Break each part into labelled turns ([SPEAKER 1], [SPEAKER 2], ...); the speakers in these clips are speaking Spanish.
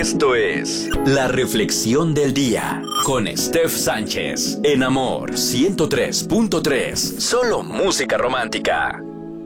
[SPEAKER 1] Esto es La Reflexión del Día con Steph Sánchez en Amor 103.3. Solo música romántica.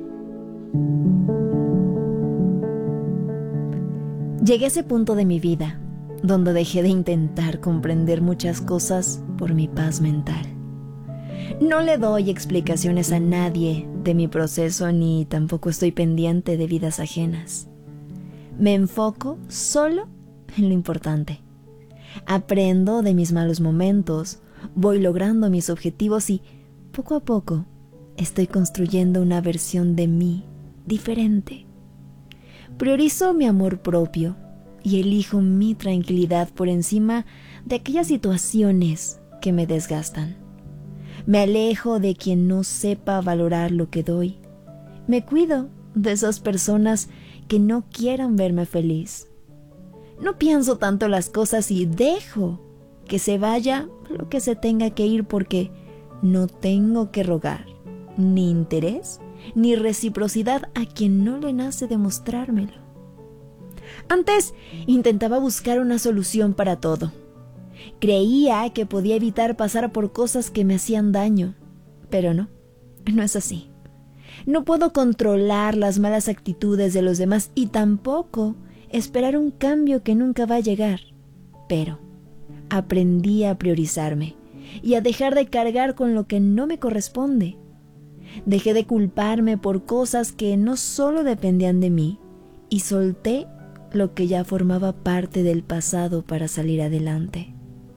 [SPEAKER 2] Llegué a ese punto de mi vida donde dejé de intentar comprender muchas cosas por mi paz mental. No le doy explicaciones a nadie de mi proceso ni tampoco estoy pendiente de vidas ajenas. Me enfoco solo en lo importante. Aprendo de mis malos momentos, voy logrando mis objetivos y poco a poco estoy construyendo una versión de mí diferente. Priorizo mi amor propio y elijo mi tranquilidad por encima de aquellas situaciones que me desgastan. Me alejo de quien no sepa valorar lo que doy. Me cuido de esas personas que no quieran verme feliz. No pienso tanto las cosas y dejo que se vaya lo que se tenga que ir porque no tengo que rogar ni interés ni reciprocidad a quien no le nace demostrármelo. Antes intentaba buscar una solución para todo. Creía que podía evitar pasar por cosas que me hacían daño, pero no es así. No puedo controlar las malas actitudes de los demás y tampoco esperar un cambio que nunca va a llegar. Pero aprendí a priorizarme y a dejar de cargar con lo que no me corresponde. Dejé de culparme por cosas que no solo dependían de mí y solté lo que ya formaba parte del pasado para salir adelante.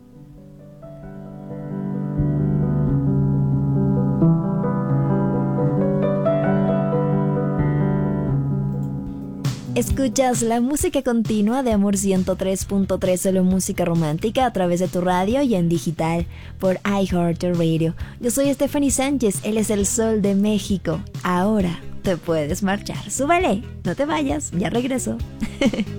[SPEAKER 2] Escuchas la música continua de Amor 103.3, solo música romántica a través de tu radio y en digital por iHeartRadio. Yo soy Stephanie Sánchez, él es el Sol de México. Ahora te puedes marchar. Súbele, no te vayas, ya regreso.